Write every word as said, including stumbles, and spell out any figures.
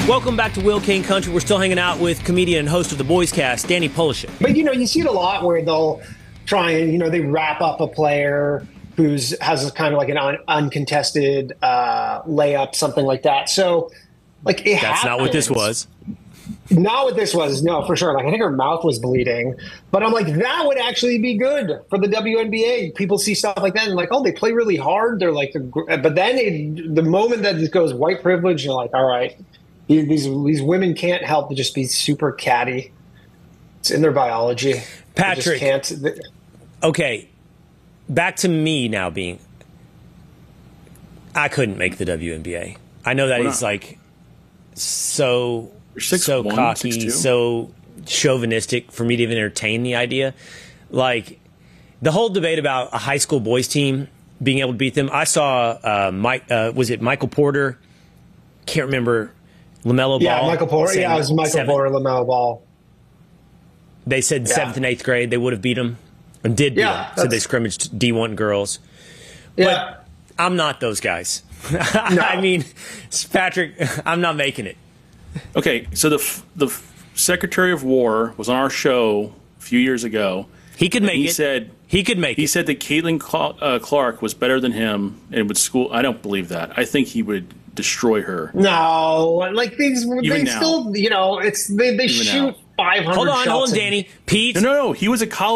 Welcome back to Will Kane Country. We're still hanging out with comedian and host of the Boys Cast, Danny Polishek. But, you know, you see it a lot where they'll try and, you know, they wrap up a player who's has kind of like an un- uncontested uh, layup, something like that. So, like, it That's happens. not what this was. Not what this was, no, for sure. Like, I think her mouth was bleeding. But I'm like, that would actually be good for the W N B A. People see stuff like that and like, oh, they play really hard. They're like, but then it, the moment that it goes white privilege, you're like, all right, these these women can't help but just be super catty. It's in their biology. Patrick, they just can't. Okay, back to me now being, I couldn't make the W N B A. I know that he's like so six, so one, cocky, six, so chauvinistic for me to even entertain the idea. Like the whole debate about a high school boys team being able to beat them. I saw uh, Mike. Uh, was it Michael Porter? Can't remember. LaMelo Ball. Yeah, Michael Porter. Yeah, it was Michael seven. Porter, LaMelo Ball. They said Yeah. seventh and eighth grade they would have beat them, and did beat Yeah, them. So they that's- scrimmaged D one girls. Yeah. But I'm not those guys. No. I mean, Patrick, I'm not making it. Okay, so the f- the f- Secretary of War was on our show a few years ago. He could make He it. said he could make he it. said that Caitlin Cl- uh, Clark was better than him and would school. I don't believe that. I think he would destroy her. No, like these, they Even now. still, you know, it's they, they Even shoot now. five hundred Hold on, shots hold on, a- Danny. Pete. No, no, no. He was a college.